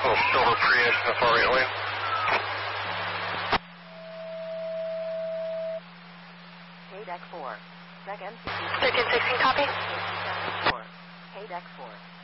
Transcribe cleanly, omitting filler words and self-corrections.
Vessel Silver Prius in the far right lane. Deck 4. Deck MC. 1316, copy. Deck 4. Deck 4.